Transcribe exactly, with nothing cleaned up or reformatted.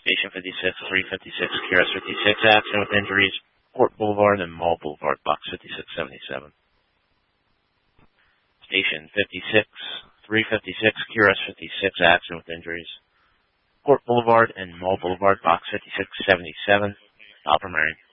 Station fifty-six, three fifty-six, Q R S fifty-six, accident with injuries, Port Boulevard and Mall Boulevard, box fifty-six seventy-seven. Station fifty-six, three fifty-six, Q R S fifty-six, accident with injuries, Port Boulevard and Mall Boulevard, box fifty-six seventy-seven. Alpha Marion.